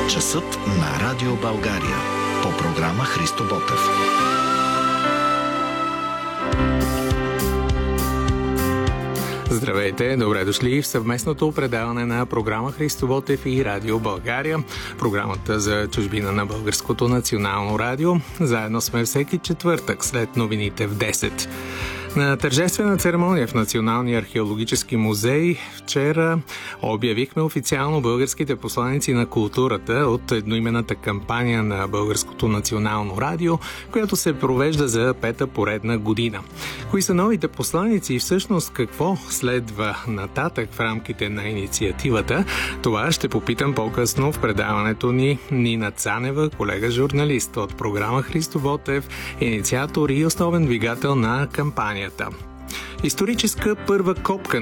Часът на Радио България. По програма Христо Ботев. Здравейте, добре дошли в съвместното предаване на програма Христо Ботев и Радио България, програмата за чужбина на Българското национално радио. Заедно сме всеки четвъртък след новините в 10. На тържествена церемония в Националния археологически музей вчера обявихме официално българските посланици на културата от едноименната кампания на Българското национално радио, която се провежда за пета поредна година. Кои са новите посланици и всъщност какво следва нататък в рамките на инициативата? Това ще попитам по-късно в предаването ни Нина Цанева, колега журналист от програма Христо Ботев, инициатор и основен двигател на кампанията. Историческа първа копка